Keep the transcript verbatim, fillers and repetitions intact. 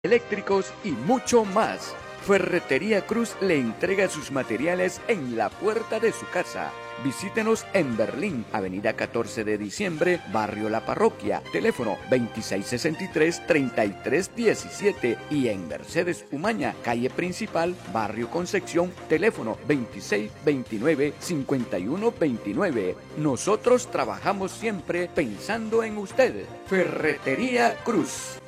eléctricos y mucho más. Ferretería Cruz le entrega sus materiales en la puerta de su casa. Visítenos en Berlín, avenida catorce de diciembre, barrio La Parroquia, teléfono veintiséis sesenta y tres, treinta y tres diecisiete y en Mercedes Umaña, calle principal, barrio Concepción, teléfono veintiséis veintinueve, cincuenta y uno veintinueve. Nosotros trabajamos siempre pensando en usted. Ferretería Cruz.